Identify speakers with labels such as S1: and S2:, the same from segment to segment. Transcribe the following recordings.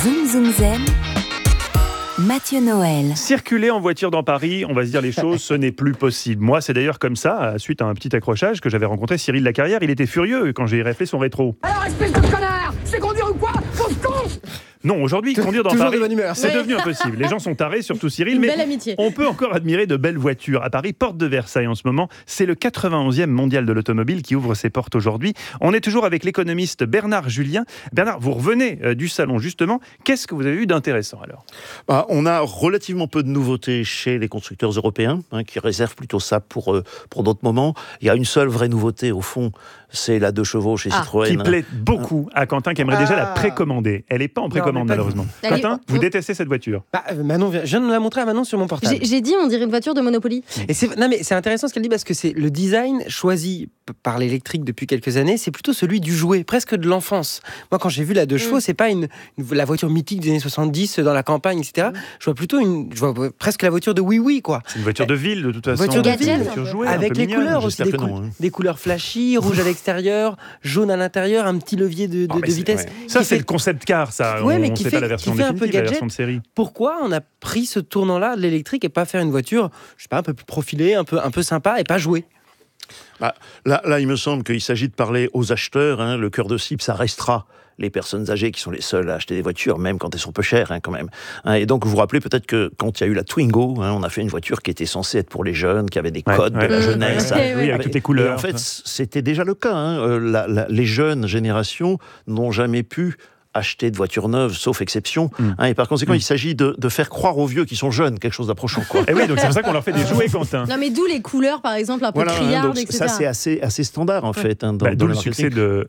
S1: Zoom Zoom Zen, Mathieu Noël.
S2: Circuler en voiture dans Paris, on va se dire les choses, ce n'est plus possible. Moi, c'est d'ailleurs comme ça, suite à un petit accrochage, que j'avais rencontré Cyril Lacarrière. Il était furieux quand j'ai réfléchi son rétro.
S3: Alors, espèce de connard, c'est conduire ou quoi? Fausse con!
S2: Non, aujourd'hui, conduire dans
S4: Toujours
S2: Paris,
S4: de bonne humeur.
S2: c'est devenu impossible. Les gens sont tarés, surtout Cyril,
S5: Une
S2: mais
S5: belle amitié.
S2: on peut encore admirer de belles voitures. À Paris, porte de Versailles en ce moment, c'est le 91e mondial de l'automobile qui ouvre ses portes aujourd'hui. On est toujours avec l'économiste Bernard Julien. Bernard, vous revenez du salon justement. Qu'est-ce que vous avez vu d'intéressant alors ?
S6: On a relativement peu de nouveautés chez les constructeurs européens, qui réservent plutôt ça pour d'autres moments. Il y a une seule vraie nouveauté au fond, c'est la 2 chevaux chez Citroën.
S2: Qui plaît beaucoup à Quentin, qui aimerait déjà la précommander. Elle n'est pas en précommande malheureusement. Quentin, vous détestez cette voiture ?
S4: Manon, je viens de la montrer à Manon sur mon portable.
S5: J'ai dit, on dirait une voiture de Monopoly.
S4: Et c'est intéressant ce qu'elle dit parce que c'est le design choisi par l'électrique depuis quelques années, c'est plutôt celui du jouet, presque de l'enfance. Moi, quand j'ai vu la 2 chevaux, c'est pas la voiture mythique des années 70 dans la campagne, etc. Je vois presque la voiture de Oui Oui, quoi.
S2: C'est une voiture de ville de toute façon.
S4: Voiture de ville,
S2: voiture jouée,
S4: avec les couleurs aussi, des
S6: couleurs.
S4: couleurs flashy, rouge à l'extérieur, jaune à l'intérieur, un petit levier de vitesse.
S2: Ça, c'est le concept car, ça.
S4: Ouais, mais
S2: on
S4: qui
S2: sait
S4: fait
S2: pas la version
S4: un peu
S2: définitive, la
S4: gadget.
S2: version de série.
S4: Pourquoi on a pris ce tournant-là de l'électrique et pas faire une voiture, je sais pas, un peu plus profilée, un peu sympa et pas jouer?
S6: Là, il me semble qu'il s'agit de parler aux acheteurs. Le cœur de cible, ça restera les personnes âgées qui sont les seules à acheter des voitures, même quand elles sont peu chères, quand même. Et donc, vous vous rappelez peut-être que quand il y a eu la Twingo, on a fait une voiture qui était censée être pour les jeunes, qui avait des codes de la jeunesse.
S2: Oui, avec toutes les couleurs.
S6: Et en fait, c'était déjà le cas. Les jeunes générations n'ont jamais pu acheter de voitures neuves, sauf exception. Et par conséquent, il s'agit de faire croire aux vieux qui sont jeunes quelque chose d'approchant.
S2: Et oui, donc c'est pour ça qu'on leur fait des jouets, Quentin.
S5: Non, mais d'où les couleurs, par exemple, un peu criardes, etc.
S6: Ça, c'est assez standard, en fait.
S2: D'où le succès de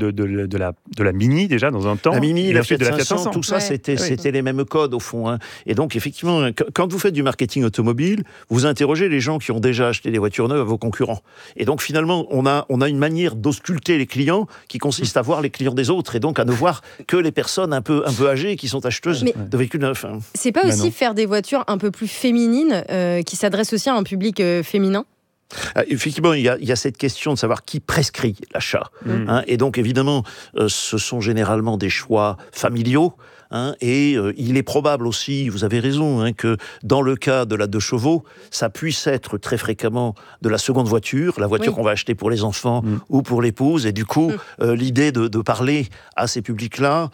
S2: la Mini, déjà, dans un temps.
S6: La Mini, la Fiat
S2: de la Fiat
S6: 500, tout ça, c'était les mêmes codes, au fond. Et donc, effectivement, quand vous faites du marketing automobile, vous interrogez les gens qui ont déjà acheté des voitures neuves à vos concurrents. Et donc, finalement, on a une manière d'ausculter les clients qui consiste à voir les clients des autres et donc à ne voir que les personnes un peu âgées qui sont acheteuses de véhicules neufs.
S5: C'est pas aussi faire des voitures un peu plus féminines qui s'adressent aussi à un public féminin ?
S6: Effectivement, il y a cette question de savoir qui prescrit l'achat. Et donc, évidemment, ce sont généralement des choix familiaux. Et il est probable aussi, vous avez raison, que dans le cas de la 2 chevaux, ça puisse être très fréquemment de la seconde voiture, la voiture qu'on va acheter pour les enfants ou pour l'épouse. Et du coup, l'idée de parler à ces publics-là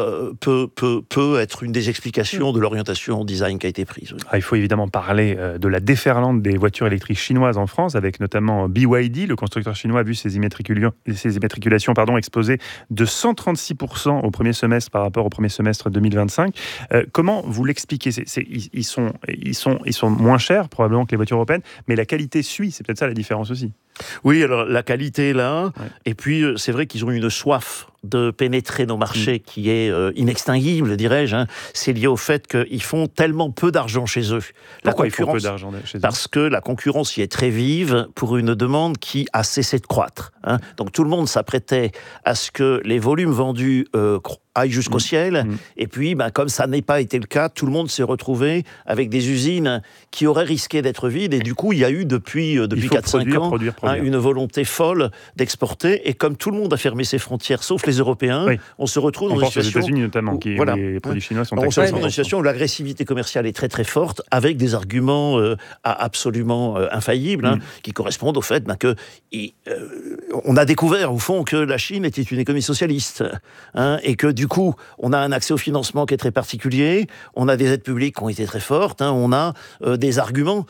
S6: peut être une des explications de l'orientation design qui a été prise.
S2: Il faut évidemment parler de la déferlante des voitures électriques chinoises en France, avec notamment BYD. Le constructeur chinois a vu ses immatriculations explosées de 136% au premier semestre par rapport au premier semestre 2025. Comment vous l'expliquez ? Ils sont moins chers probablement que les voitures européennes, mais la qualité suit. C'est peut-être ça la différence aussi.
S6: Oui, alors la qualité est là, et puis c'est vrai qu'ils ont une soif de pénétrer nos marchés qui est inextinguible, dirais-je. C'est lié au fait qu'ils font tellement peu d'argent chez eux.
S2: Pourquoi ils font peu d'argent chez eux ?
S6: Parce que la concurrence y est très vive pour une demande qui a cessé de croître. Donc tout le monde s'apprêtait à ce que les volumes vendus aillent jusqu'au ciel, et puis comme ça n'a pas été le cas, tout le monde s'est retrouvé avec des usines qui auraient risqué d'être vides, et du coup il y a eu depuis 4-5 ans une volonté folle d'exporter, et comme tout le monde a fermé ses frontières, sauf les Européens, on se retrouve dans une situation...
S2: aux États-Unis notamment, où les produits chinois sont
S6: on se retrouve dans une situation où l'agressivité commerciale est très très forte, avec des arguments absolument infaillibles, qui correspondent au fait que on a découvert au fond que la Chine était une économie socialiste, et que du coup on a un accès au financement qui est très particulier, on a des aides publiques qui ont été très fortes, on a des arguments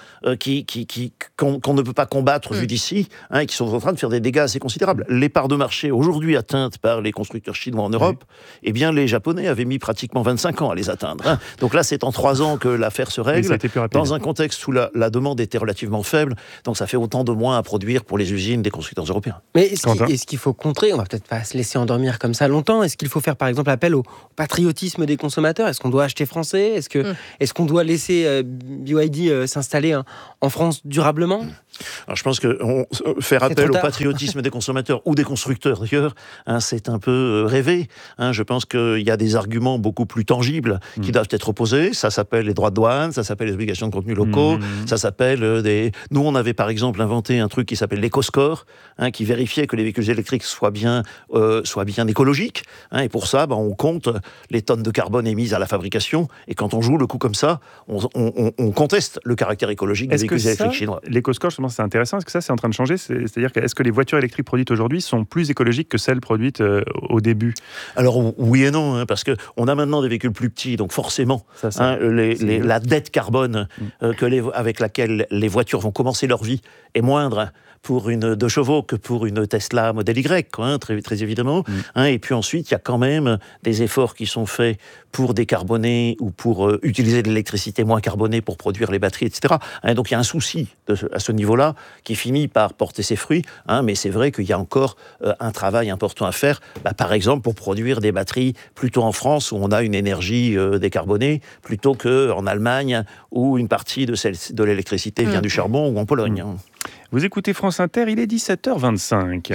S6: qu'on ne peut pas combattre vu d'ici, et qui sont en train de faire des dégâts assez considérables. Les parts de marché aujourd'hui atteintes par les constructeurs chinois en Europe, les Japonais avaient mis pratiquement 25 ans à les atteindre. Donc là, c'est en 3 ans que l'affaire se règle, dans un contexte où la demande était relativement faible, donc ça fait autant de moins à produire pour les usines des constructeurs européens.
S4: Mais est-ce qu'il faut contrer ? On va peut-être pas se laisser endormir comme ça longtemps. Est-ce qu'il faut faire, par exemple, appel au patriotisme des consommateurs ? Est-ce qu'on doit acheter français ? Est-ce qu'on doit laisser BYD s'installer en France durablement ?
S6: Alors je pense que faire appel au patriotisme des consommateurs ou des constructeurs d'ailleurs, c'est un un peu rêver. Je pense qu'il y a des arguments beaucoup plus tangibles qui doivent être opposés. Ça s'appelle les droits de douane, ça s'appelle les obligations de contenu locaux, ça s'appelle des... Nous, on avait par exemple inventé un truc qui s'appelle l'éco-score, qui vérifiait que les véhicules électriques soient bien écologiques. Et pour ça, on compte les tonnes de carbone émises à la fabrication. Et quand on joue le coup comme ça, on conteste le caractère écologique des véhicules électriques chinois.
S2: L'éco-score, justement, c'est intéressant. Est-ce que ça, c'est en train de changer ? C'est-à-dire est-ce que les voitures électriques produites aujourd'hui sont plus écologiques que celles produites au début ?
S6: Alors oui et non, parce qu'on a maintenant des véhicules plus petits, donc forcément, la dette carbone avec laquelle les voitures vont commencer leur vie est moindre pour une 2 chevaux que pour une Tesla Model Y, très, très évidemment. Et puis ensuite, il y a quand même des efforts qui sont faits pour décarboner ou pour utiliser de l'électricité moins carbonée pour produire les batteries, etc. Donc il y a un souci à ce niveau-là qui finit par porter ses fruits. Mais c'est vrai qu'il y a encore un travail important à faire, par exemple pour produire des batteries plutôt en France où on a une énergie décarbonée plutôt qu'en Allemagne où une partie de l'électricité vient du charbon ou en Pologne.
S2: Vous écoutez France Inter, il est 17h25.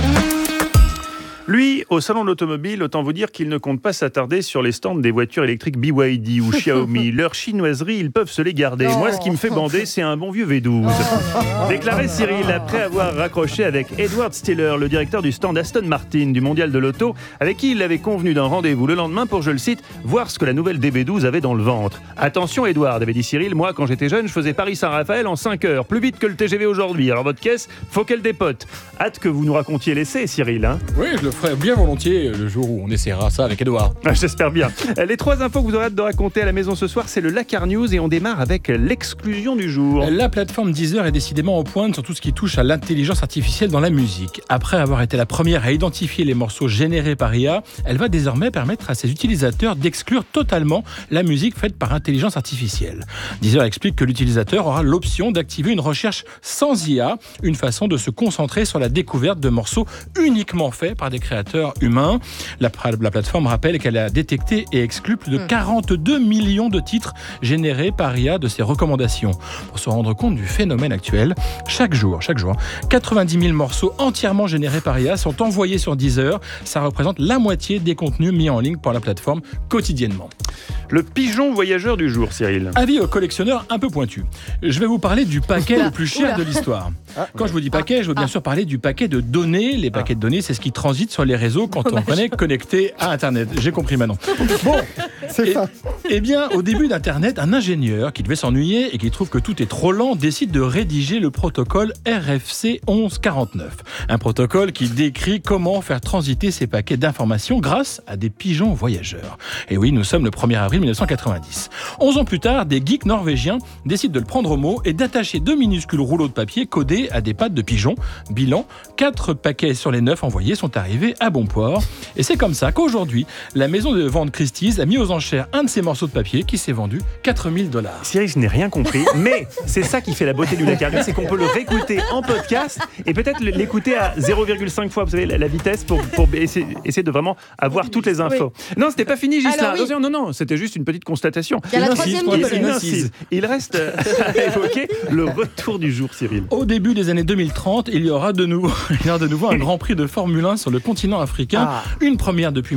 S2: Lui, au salon de l'automobile, autant vous dire qu'il ne compte pas s'attarder sur les stands des voitures électriques BYD ou Xiaomi. Leurs chinoiseries, ils peuvent se les garder. Moi, ce qui me fait bander, c'est un bon vieux V12. Déclarait Cyril après avoir raccroché avec Edward Stiller, le directeur du stand Aston Martin du Mondial de l'Auto, avec qui il avait convenu d'un rendez-vous le lendemain pour, je le cite, voir ce que la nouvelle DB12 avait dans le ventre. Attention Edward, avait dit Cyril, moi quand j'étais jeune, je faisais Paris-Saint-Raphaël en 5 heures, plus vite que le TGV aujourd'hui. Alors votre caisse, faut qu'elle dépote. Hâte que vous nous racontiez l'essai, Cyril.
S7: Oui, je le ferai bien volontiers le jour où on essaiera ça avec Edouard.
S2: J'espère bien. Les 3 infos que vous aurez hâte de raconter à la maison ce soir, c'est le Lakar News et on démarre avec l'exclusion du jour.
S7: La plateforme Deezer est décidément en pointe sur tout ce qui touche à l'intelligence artificielle dans la musique. Après avoir été la première à identifier les morceaux générés par IA, elle va désormais permettre à ses utilisateurs d'exclure totalement la musique faite par intelligence artificielle. Deezer explique que l'utilisateur aura l'option d'activer une recherche sans IA, une façon de se concentrer sur la découverte de morceaux uniquement faits par des créateurs humains. La plateforme rappelle qu'elle a détecté et exclu plus de 42 millions de titres générés par IA de ses recommandations. Pour se rendre compte du phénomène actuel, chaque jour, 90 000 morceaux entièrement générés par IA sont envoyés sur Deezer. Ça représente la moitié des contenus mis en ligne par la plateforme quotidiennement.
S2: Le pigeon voyageur du jour, Cyril.
S7: Avis aux collectionneurs un peu pointus. Je vais vous parler du paquet le plus cher de l'histoire. Quand je vous dis paquet, je veux bien sûr parler du paquet de données. Les paquets de données, c'est ce qui transite sur les réseaux quand on est connecté à Internet. J'ai compris maintenant. Bon, eh bien, au début d'Internet, un ingénieur qui devait s'ennuyer et qui trouve que tout est trop lent décide de rédiger le protocole RFC 1149. Un protocole qui décrit comment faire transiter ces paquets d'informations grâce à des pigeons voyageurs. Et oui, nous sommes le 1er avril 1990. 11 ans plus tard, des geeks norvégiens décident de le prendre au mot et d'attacher 2 minuscules rouleaux de papier codés à des pattes de pigeons. Bilan, 4 paquets sur les 9 envoyés sont arrivés à bon port. Et c'est comme ça qu'aujourd'hui, la maison de vente Christie's a mis aux enchères un de ces morceaux de papier qui s'est vendu $4 000.
S2: Cyril, je n'ai rien compris, mais c'est ça qui fait la beauté du Lakar News, c'est qu'on peut le réécouter en podcast et peut-être l'écouter à 0,5 fois, vous savez, la vitesse pour essayer de vraiment avoir toutes les infos. Oui. Non, c'était pas fini, Gislain. Oui. Non, c'était juste une petite constatation.
S5: Il y a la troisième
S2: incise. Il reste à évoquer le retour du jour, Cyril.
S7: Au début des années 2030, il y aura de nouveau un Grand Prix de Formule 1 sur le continent africain. Une première depuis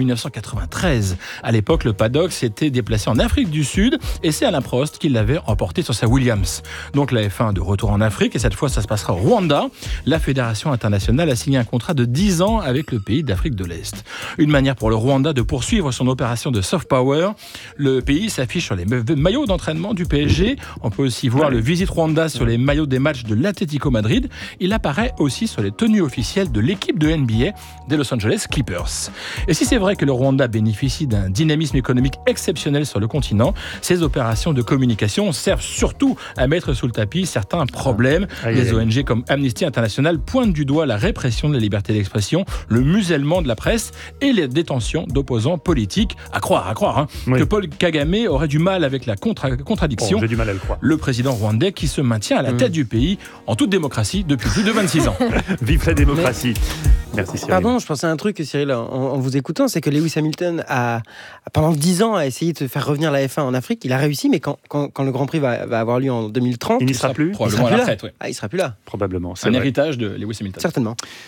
S7: 1993. À l'époque, le paddock s'était déplacé en Afrique du Sud et c'est Alain Prost qui l'avait emporté sur sa Williams. Donc la F1 de retour en Afrique et cette fois ça se passera au Rwanda. La fédération internationale a signé un contrat de 10 ans avec le pays d'Afrique de l'Est. Une manière pour le Rwanda de poursuivre son opération de soft power. Le pays s'affiche sur les maillots d'entraînement du PSG. On peut aussi voir le Visit Rwanda sur les maillots des matchs de l'Atlético Madrid. Il apparaît aussi sur les tenues officielles de l'équipe de NBA des Los Angeles Clippers. Et si c'est vrai que le Rwanda bénéficie d'un dynamisme économique exceptionnel sur le continent, ces opérations de communication servent surtout à mettre sous le tapis certains problèmes. Les ONG comme Amnesty International pointent du doigt la répression de la liberté d'expression, le musellement de la presse et les détentions d'opposants politiques. À croire que Paul Kagame aurait du mal avec la contradiction.
S2: J'ai du mal à le croire.
S7: Le président rwandais qui se maintient à la tête du pays en toute démocratie depuis plus de 26 ans.
S2: Vive la démocratie. Merci Cyril.
S4: Pardon, je pensais à un truc, Cyril, en vous écoutant, c'est que Lewis Hamilton pendant 10 ans, a essayé de faire revenir la F1 en Afrique. Il a réussi, mais quand le Grand Prix va avoir lieu en 2030...
S2: Il n'y sera plus.
S7: Probablement à la retraite,
S4: il sera plus là.
S2: Probablement.
S7: C'est un héritage de Lewis Hamilton.
S4: Certainement.